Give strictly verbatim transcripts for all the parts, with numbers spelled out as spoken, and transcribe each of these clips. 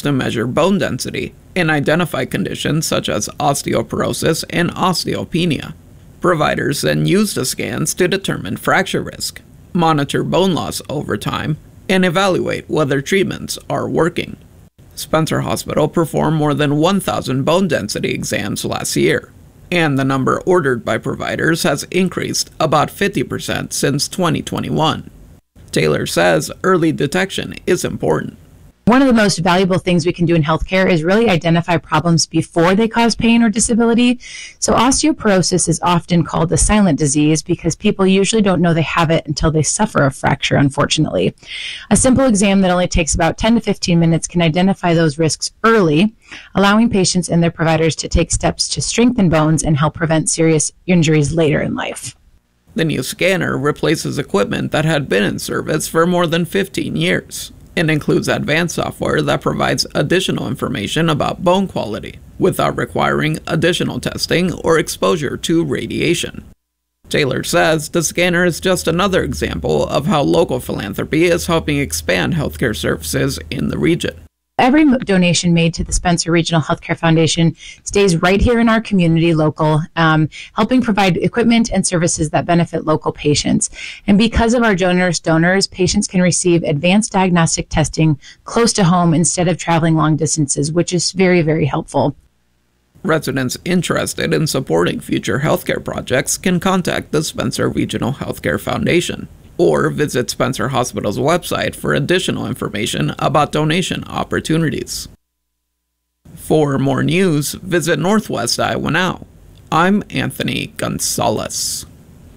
to measure bone density and identify conditions such as osteoporosis and osteopenia. Providers then use the scans to determine fracture risk, monitor bone loss over time, and evaluate whether treatments are working. Spencer Hospital performed more than one thousand bone density exams last year, and the number ordered by providers has increased about fifty percent since twenty twenty-one. Taylor says early detection is important. One of the most valuable things we can do in healthcare is really identify problems before they cause pain or disability. So osteoporosis is often called a silent disease because people usually don't know they have it until they suffer a fracture, unfortunately. A simple exam that only takes about ten to fifteen minutes can identify those risks early, allowing patients and their providers to take steps to strengthen bones and help prevent serious injuries later in life. The new scanner replaces equipment that had been in service for more than fifteen years. It includes advanced software that provides additional information about bone quality without requiring additional testing or exposure to radiation. Taylor says the scanner is just another example of how local philanthropy is helping expand healthcare services in the region. Every donation made to the Spencer Regional Healthcare Foundation stays right here in our community local, um, helping provide equipment and services that benefit local patients. And because of our generous donors, patients can receive advanced diagnostic testing close to home instead of traveling long distances, which is very, very helpful. Residents interested in supporting future healthcare projects can contact the Spencer Regional Healthcare Foundation, or visit Spencer Hospital's website for additional information about donation opportunities. For more news, visit Northwest Iowa Now. I'm Anthony Gonzalez.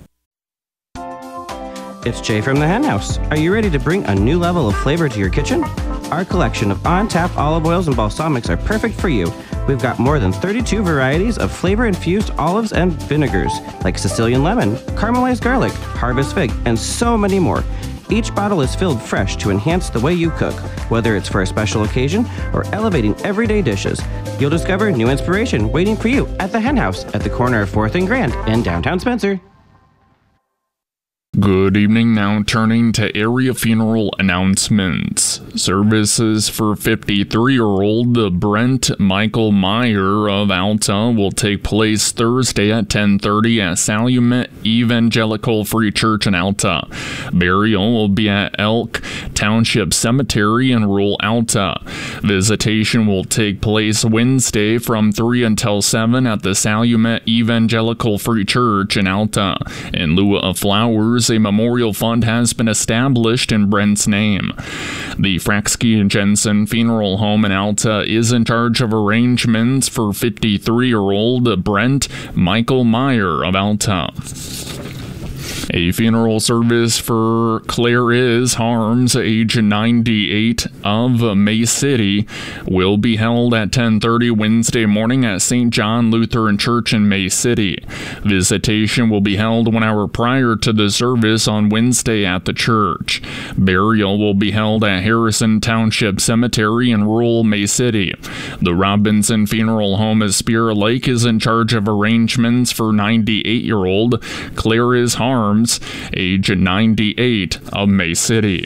It's Jay from the Hen House. Are you ready to bring a new level of flavor to your kitchen? Our collection of on-tap olive oils and balsamics are perfect for you. We've got more than thirty-two varieties of flavor-infused olives and vinegars, like Sicilian lemon, caramelized garlic, harvest fig, and so many more. Each bottle is filled fresh to enhance the way you cook, whether it's for a special occasion or elevating everyday dishes. You'll discover new inspiration waiting for you at the Hen House at the corner of fourth and Grand in downtown Spencer. Good evening, now turning to area funeral announcements. Services for fifty-three-year-old Brent Michael Meyer of Alta will take place Thursday at ten thirty at Salumet Evangelical Free Church in Alta. Burial will be at Elk Township Cemetery in rural Alta. Visitation will take place Wednesday from three until seven at the Salumet Evangelical Free Church in Alta. In lieu of flowers, a memorial fund has been established in Brent's name. The Fraxke and Jensen Funeral Home in Alta is in charge of arrangements for fifty-three-year-old Brent Michael Meyer of Alta. A funeral service for Claire Is Harms, age ninety-eight, of May City, will be held at ten thirty Wednesday morning at Saint John Lutheran Church in May City. Visitation will be held one hour prior to the service on Wednesday at the church. Burial will be held at Harrison Township Cemetery in rural May City. The Robinson Funeral Home at Spear Lake is in charge of arrangements for ninety-eight-year-old Claire Is Harms, age ninety-eight, of May City.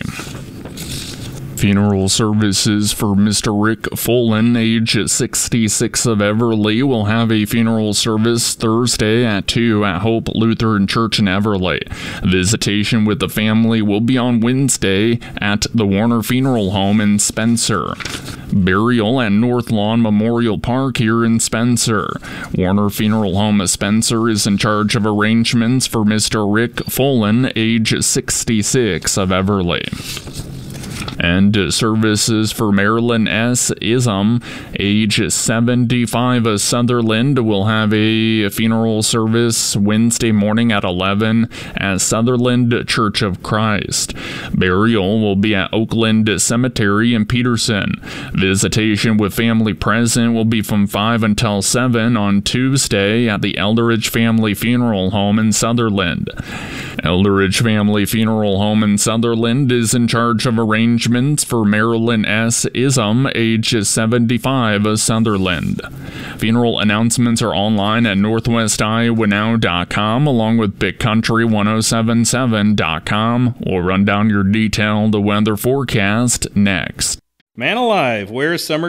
Funeral services for Mister Rick Folan, age sixty-six, of Everly, will have a funeral service Thursday at two at Hope Lutheran Church in Everly. Visitation with the family will be on Wednesday at the Warner Funeral Home in Spencer. Burial at North Lawn Memorial Park here in Spencer. Warner Funeral Home of Spencer is in charge of arrangements for Mister Rick Folan, age sixty-six, of Everly. And services for Marilyn S. Ism, age seventy-five, of Sutherland, will have a funeral service Wednesday morning at eleven at Sutherland Church of Christ. Burial will be at Oakland Cemetery in Peterson. Visitation with family present will be from five until seven on Tuesday at the Eldridge Family Funeral Home in Sutherland. Eldridge Family Funeral Home in Sutherland is in charge of arrangements for Marilyn S. Ism, age seventy-five, of Sutherland. Funeral announcements are online at northwest iowa now dot com along with big country ten seventy-seven dot com. We'll run down your detailed weather forecast next. Man alive, where's summer